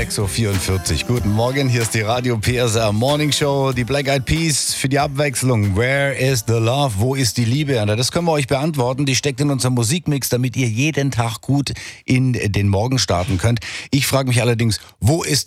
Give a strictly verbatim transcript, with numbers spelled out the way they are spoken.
sechs Uhr vierundvierzig. Guten Morgen, hier ist die Radio P S R Morning Show. Die Black Eyed Peas für die Abwechslung. Where is the love? Wo ist die Liebe? Und das können wir euch beantworten. Die steckt in unserem Musikmix, damit ihr jeden Tag gut in den Morgen starten könnt. Ich frage mich allerdings, wo ist